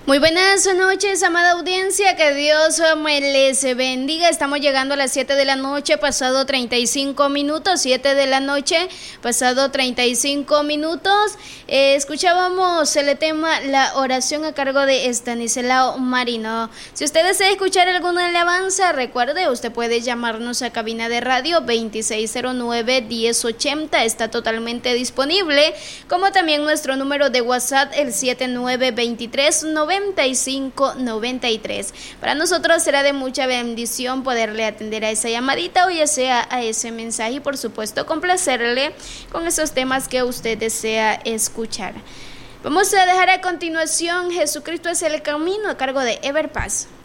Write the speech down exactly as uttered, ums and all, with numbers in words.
Muy buenas noches, amada audiencia, que Dios me les bendiga. Estamos llegando a las siete de la noche, pasado treinta y cinco minutos, siete de la noche, pasado treinta y cinco minutos. Eh, escuchábamos el tema La oración a cargo de Estanislao Marino. Si usted desea escuchar alguna alabanza, recuerde, usted puede llamarnos a cabina de radio veintiséis cero nueve, diez ochenta, está totalmente disponible, como también nuestro número de WhatsApp, el siete nueve dos tres, noventa y cinco noventa y tres. Para nosotros será de mucha bendición poderle atender a esa llamadita o ya sea a ese mensaje y por supuesto complacerle con esos temas que usted desea escuchar. Vamos a dejar a continuación Jesucristo es el camino a cargo de Everpaz.